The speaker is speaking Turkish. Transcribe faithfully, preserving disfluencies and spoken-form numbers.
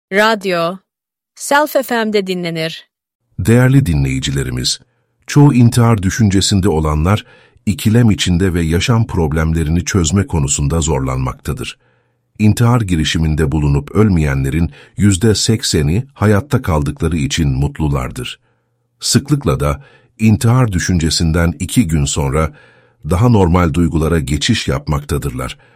Radyo, Self F M'de dinlenir. Değerli dinleyicilerimiz, çoğu intihar düşüncesinde olanlar, ikilem içinde ve yaşam problemlerini çözme konusunda zorlanmaktadır. İntihar girişiminde bulunup ölmeyenlerin yüzde sekseni hayatta kaldıkları için mutlulardır. Sıklıkla da intihar düşüncesinden iki gün sonra daha normal duygulara geçiş yapmaktadırlar.